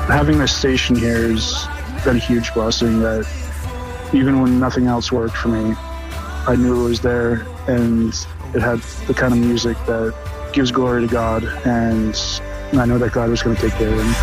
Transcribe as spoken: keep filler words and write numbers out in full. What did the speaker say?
Having this station here has been a huge blessing that even when nothing else worked for me, I knew it was there, and it had the kind of music that gives glory to God, and I know that God was going to take care of me.